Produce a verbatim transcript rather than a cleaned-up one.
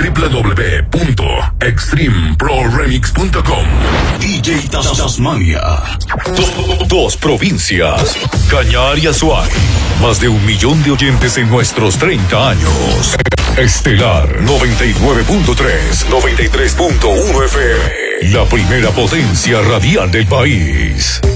w w w punto extreme pro remix punto com. D J Tas- Tasmania. Do- dos provincias, Cañar y Azuay. Más de un millón de oyentes en nuestros treinta años. Estelar noventa y nueve punto tres, noventa y tres punto uno F M. La primera potencia radial del país.